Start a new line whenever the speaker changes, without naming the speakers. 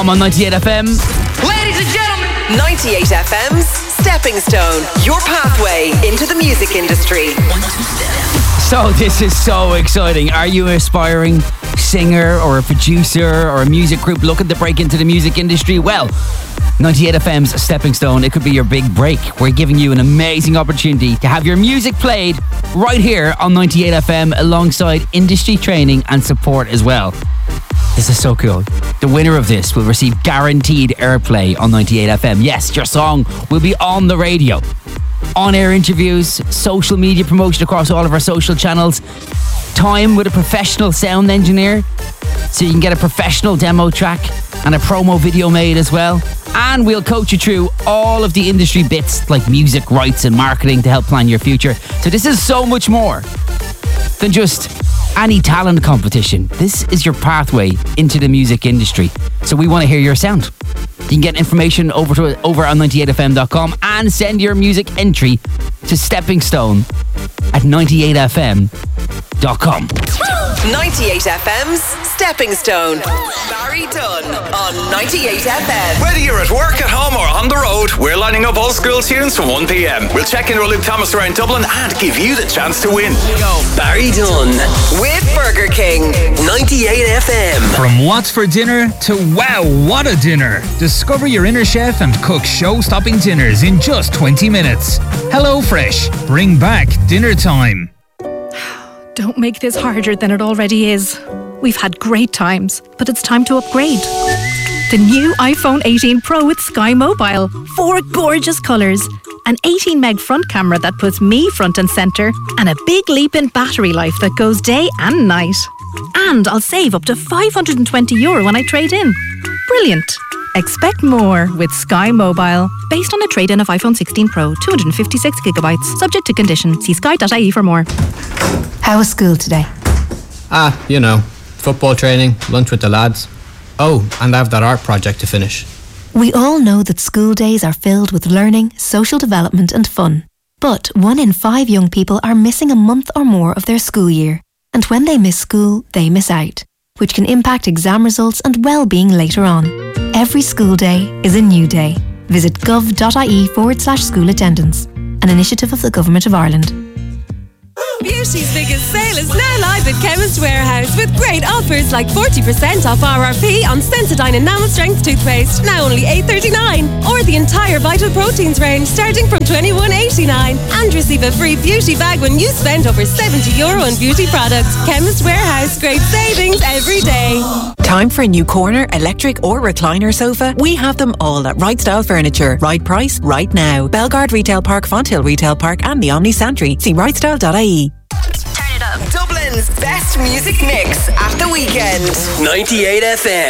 I'm on 98 FM.
Ladies and gentlemen, 98 FM's Stepping Stone, your pathway into the music industry.
So this is so exciting. Are you an aspiring singer or a producer or a music group looking to break into the music industry? Well, 98 FM's Stepping Stone, it could be your big break. We're giving you an amazing opportunity to have your music played right here on 98 FM alongside industry training and support as well. This is so cool. The winner of this will receive guaranteed airplay on 98 FM. Yes, your song will be on the radio. On-air interviews, social media promotion across all of our social channels. Time with a professional sound engineer, so you can get a professional demo track and a promo video made as well. And we'll coach you through all of the industry bits like music rights and marketing to help plan your future. So this is so much more than just any talent competition. This is your pathway into the music industry. So we want to hear your sound. You can get information over on 98fm.com and send your music entry to Stepping Stone at 98fm.com.
98 FM's Stepping Stone. Barry Dunn on 98 FM.
Whether you're at work, at home or on the road, we're lining up old school tunes from 1 p.m. We'll check in with Luke Thomas around Dublin and give you the chance to win. Barry Dunn
with Burger King. 98 FM.
From what's for dinner to wow, what a dinner. Discover your inner chef and cook show-stopping dinners in just 20 minutes. HelloFresh. Bring back dinner time.
Don't make this harder than it already is. We've had great times, but it's time to upgrade. The new iPhone 18 Pro with Sky Mobile. 4 gorgeous colours. An 18 meg front camera that puts me front and centre. And a big leap in battery life that goes day and night. And I'll save up to €520 when I trade in. Brilliant. Expect more with Sky Mobile. Based on a trade-in of iPhone 16 Pro, 256GB. Subject to condition. See sky.ie for more.
How was school today?
You know, football training, lunch with the lads. Oh, and I have that art project to finish.
We all know that school days are filled with learning, social development and fun. But 1 in 5 young people are missing a month or more of their school year. And when they miss school, they miss out, which can impact exam results and well-being later on. Every school day is a new day. Visit gov.ie/school attendance, an initiative of the Government of Ireland.
Beauty's biggest sale is now live at Chemist Warehouse with great offers like 40% off RRP on Sensodyne Enamel Strength toothpaste, now only $8.39, or the entire Vital Proteins range starting from $21.89, and receive a free beauty bag when you spend over €70 on beauty products. Chemist Warehouse, great savings every day.
Time for a new corner, electric or recliner sofa? We have them all at Right Style Furniture. Right price, right now. Belgard Retail Park, Fonthill Retail Park and the Omni Santry. See rightstyle.ie.
Turn it up. Dublin's best music mix at the weekend.
98 FM.